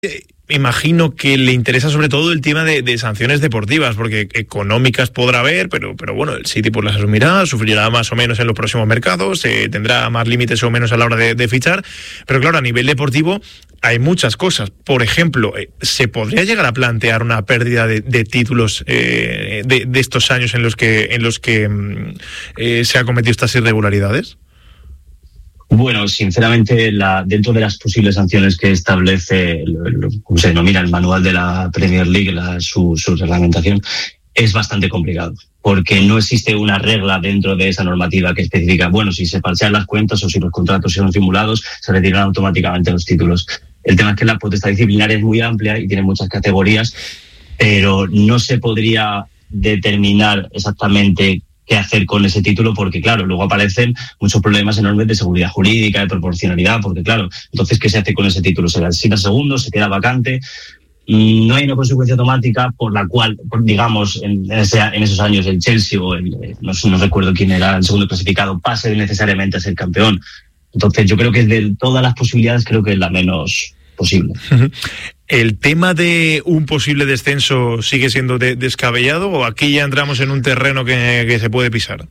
Imagino que le interesa sobre todo el tema de sanciones deportivas, porque económicas podrá haber, pero bueno, el City pues las asumirá, sufrirá más o menos en los próximos mercados, tendrá más límites o menos a la hora de fichar, pero claro, a nivel deportivo hay muchas cosas. Por ejemplo, ¿se podría llegar a plantear una pérdida de títulos de estos años en los que se han cometido estas irregularidades? Bueno, sinceramente, dentro de las posibles sanciones que establece, como se denomina el manual de la Premier League, su reglamentación, es bastante complicado, porque no existe una regla dentro de esa normativa que especifica, bueno, si se falsean las cuentas o si los contratos son simulados, se retiran automáticamente los títulos. El tema es que la potestad disciplinaria es muy amplia y tiene muchas categorías, pero no se podría determinar exactamente qué hacer con ese título, porque claro, luego aparecen muchos problemas enormes de seguridad jurídica, de proporcionalidad, porque claro, entonces ¿qué se hace con ese título? ¿Se le asigna segundo? ¿Se queda vacante? No hay una consecuencia automática por la cual, digamos, en esos años el Chelsea no recuerdo quién era el segundo clasificado, pase necesariamente a ser campeón. Entonces yo creo que de todas las posibilidades creo que es la menos posible. ¿El tema de un posible descenso sigue siendo descabellado o aquí ya entramos en un terreno que se puede pisar?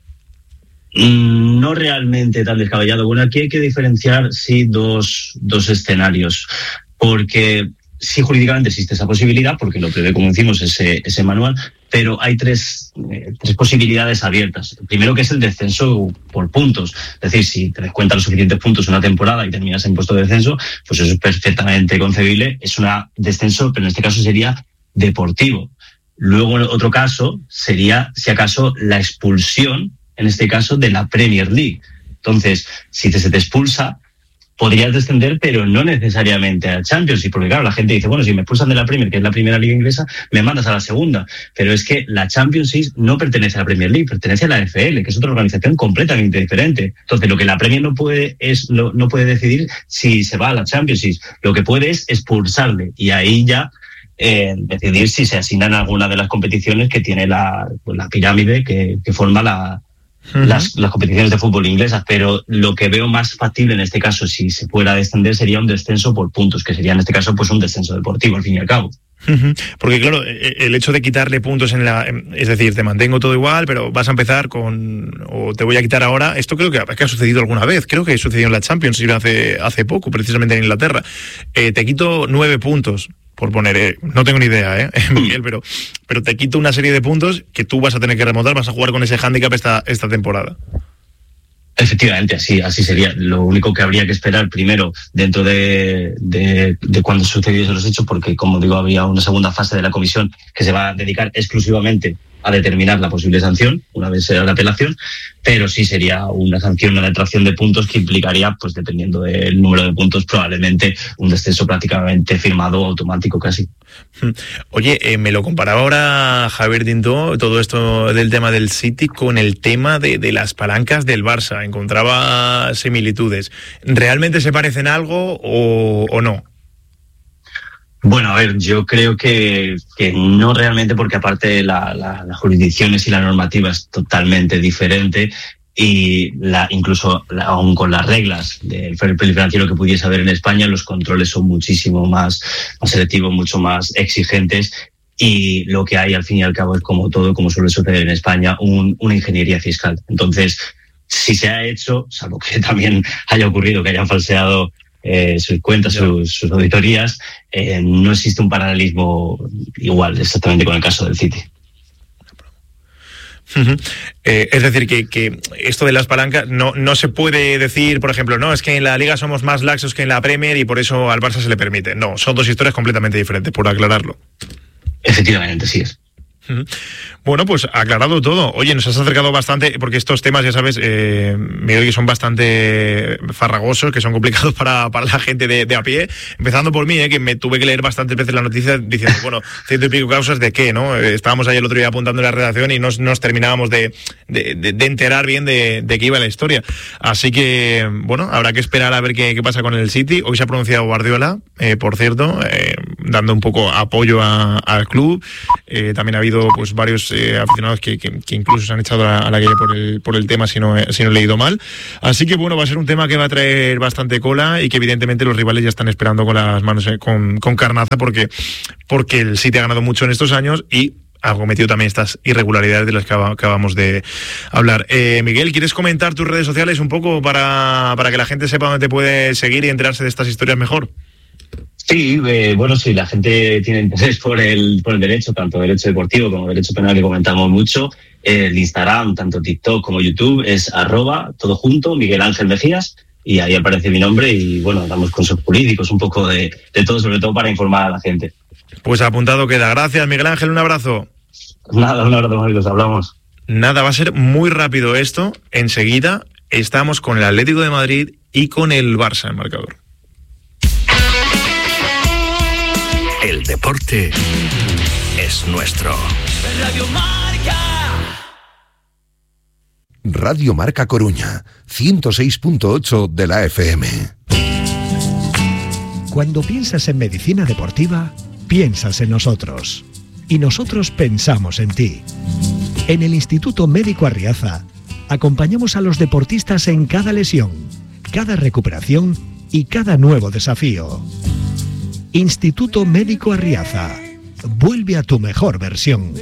No realmente tan descabellado. Bueno, aquí hay que diferenciar, sí, dos escenarios, porque sí, jurídicamente existe esa posibilidad, porque lo prevé, como decimos, ese manual, pero hay tres posibilidades abiertas. Primero, que es el descenso por puntos. Es decir, si te descuentan los suficientes puntos una temporada y terminas en puesto de descenso, pues eso es perfectamente concebible. Es un descenso, pero en este caso sería deportivo. Luego, otro caso sería, si acaso, la expulsión, en este caso, de la Premier League. Entonces, si se te expulsa, podrías descender, pero no necesariamente a Champions. Y porque claro, la gente dice, bueno, si me expulsan de la Premier, que es la primera liga inglesa, me mandas a la segunda. Pero es que la Champions League no pertenece a la Premier League, pertenece a la FL, que es otra organización completamente diferente. Entonces, lo que la Premier no puede decidir si se va a la Champions League. Lo que puede es expulsarle. Y ahí ya decidir si se asignan alguna de las competiciones que tiene la pirámide que forma las competiciones de fútbol inglesas, pero lo que veo más factible en este caso, si se pudiera descender, sería un descenso por puntos, que sería en este caso pues un descenso deportivo, al fin y al cabo. Porque claro, el hecho de quitarle puntos es decir, te mantengo todo igual, pero vas a empezar o te voy a quitar ahora, esto creo que ha sucedido alguna vez, creo que sucedió en la Champions hace poco, precisamente en Inglaterra. Te quito 9 puntos. Por poner, no tengo ni idea, Miguel, pero te quito una serie de puntos que tú vas a tener que remontar, vas a jugar con ese hándicap esta temporada. Efectivamente, así sería. Lo único que habría que esperar primero dentro de cuando sucediesen los hechos, porque como digo, habría una segunda fase de la comisión que se va a dedicar exclusivamente a determinar la posible sanción, una vez sea la apelación, pero sí sería una sanción, una detracción de puntos que implicaría, pues dependiendo del número de puntos, probablemente un descenso prácticamente firmado automático casi. Oye, me lo comparaba ahora Javier Tintó, todo esto del tema del City con el tema de las palancas del Barça. Encontraba similitudes. ¿Realmente se parecen algo o no? Bueno, a ver, yo creo que no realmente, porque aparte las jurisdicciones y la normativa es totalmente diferente y incluso aún con las reglas del fair play financiero que pudiese haber en España, los controles son muchísimo más selectivos, mucho más exigentes, y lo que hay al fin y al cabo es, como todo, como suele suceder en España, una ingeniería fiscal. Entonces, si se ha hecho, salvo que también haya ocurrido que hayan falseado sus cuentas, sus auditorías, no existe un paralelismo igual exactamente con el caso del City. Es decir, que esto de las palancas no se puede decir, por ejemplo, no, es que en la Liga somos más laxos que en la Premier y por eso al Barça se le permite. No, son dos historias completamente diferentes, por aclararlo. Efectivamente, sí es. Bueno, pues aclarado todo. Oye, nos has acercado bastante, porque estos temas, ya sabes, Miguel, que son bastante farragosos, que son complicados para la gente de a pie. Empezando por mí, que me tuve que leer bastantes veces la noticia diciendo, bueno, 100 y pico causas de qué, ¿no? Estábamos ahí el otro día apuntando en la redacción y nos terminábamos de enterar bien de qué iba la historia. Así que, bueno, habrá que esperar a ver qué pasa con el City. Hoy se ha pronunciado Guardiola, por cierto, dando un poco apoyo al club. También ha habido pues varios aficionados que incluso se han echado a la calle por el tema, si no he leído mal. Así que bueno, va a ser un tema que va a traer bastante cola y que evidentemente los rivales ya están esperando con las manos con carnaza, porque el City ha ganado mucho en estos años y ha cometido también estas irregularidades de las que acabamos de hablar. Miguel, ¿quieres comentar tus redes sociales un poco para que la gente sepa dónde te puede seguir y enterarse de estas historias mejor? Sí, bueno, sí, la gente tiene interés por el derecho, tanto derecho deportivo como derecho penal, que comentamos mucho. El Instagram, tanto TikTok como YouTube, es @ todo junto, Miguel Ángel Mejías, y ahí aparece mi nombre y bueno, damos consejos jurídicos, un poco de todo, sobre todo para informar a la gente. Pues apuntado queda. Gracias, Miguel Ángel, un abrazo. Nada, un abrazo, Marcos, hablamos. Nada, va a ser muy rápido esto. Enseguida estamos con el Atlético de Madrid y con el Barça en marcador. El deporte es nuestro. Radio Marca. Radio Marca Coruña, 106.8 de la FM. Cuando piensas en medicina deportiva, piensas en nosotros. Y nosotros pensamos en ti. En el Instituto Médico Arriaza, acompañamos a los deportistas en cada lesión, cada recuperación y cada nuevo desafío. Instituto Médico Arriaza. Vuelve a tu mejor versión.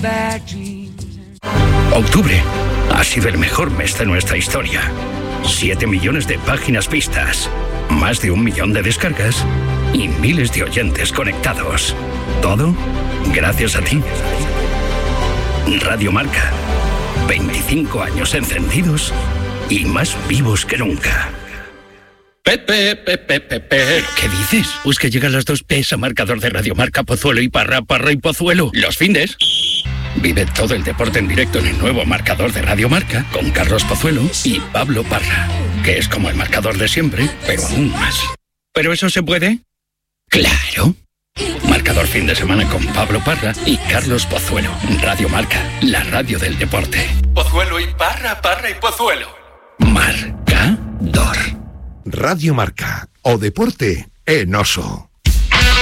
Octubre ha sido el mejor mes de nuestra historia. 7 millones de páginas vistas, más de 1 millón de descargas y miles de oyentes conectados. Todo gracias a ti. Radio Marca. 25 años encendidos y más vivos que nunca. Pepe. ¿Qué dices? Pues que llegan las 2 P's a marcador de Radio Marca, Pozuelo y Parra y Pozuelo. Los findes. Vive todo el deporte en directo en el nuevo marcador de Radio Marca con Carlos Pozuelo y Pablo Parra, que es como el marcador de siempre, pero aún más. ¿Pero eso se puede? ¡Claro! Marcador fin de semana con Pablo Parra y Carlos Pozuelo. Radio Marca, la radio del deporte. Pozuelo y Parra y Pozuelo. Marcador. Radio Marca, o deporte en oso.